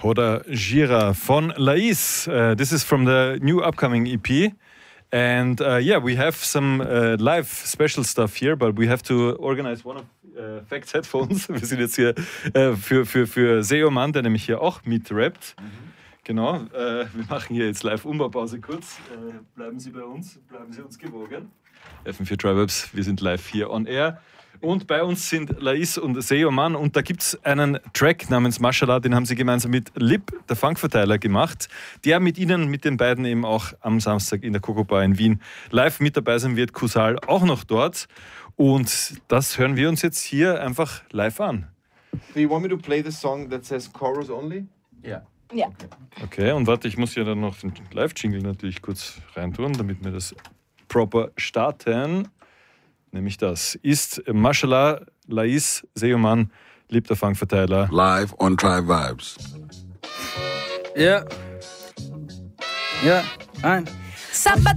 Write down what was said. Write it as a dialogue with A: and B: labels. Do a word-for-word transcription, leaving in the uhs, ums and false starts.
A: Roda Gira von Lais. Uh, this is from the new upcoming E P. And uh, yeah, we have some uh, live special stuff here, but we have to organize one of uh, Facts Headphones. Wir sind jetzt hier uh, für, für, für Seoman, der nämlich hier auch mitrappt. Mhm. Genau, äh, wir machen hier jetzt live Umbaupause kurz. Äh, bleiben Sie bei uns, bleiben Sie uns gewogen. F M vier Triwebs, wir sind live hier on air. Und bei uns sind Lais und Seoman und da gibt es einen Track namens Mashallah, den haben sie gemeinsam mit Lip, der Funkverteiler, gemacht, der mit ihnen, mit den beiden eben auch am Samstag in der Coco Bar in Wien live mit dabei sein wird. Kusal auch noch dort und das hören wir uns jetzt hier einfach live an.
B: Do you want me to play the song that says chorus only?
C: Ja.
D: Ja.
A: Okay, und warte, ich muss ja dann noch den Live-Jingle natürlich kurz reintun, damit wir das proper starten. Nämlich das ist Mashallah, Lais, Seoman, Lip, der Funkverteiler.
E: Live on Triwebs.
C: Ja. Ja, ein.